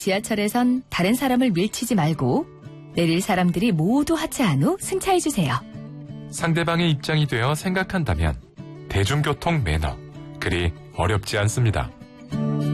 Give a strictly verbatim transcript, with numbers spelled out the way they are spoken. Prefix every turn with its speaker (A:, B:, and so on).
A: 지하철에선 다른 사람을 밀치지 말고 내릴 사람들이 모두 하차한 후 승차해주세요.
B: 상대방의 입장이 되어 생각한다면 대중교통 매너, 그리 어렵지 않습니다.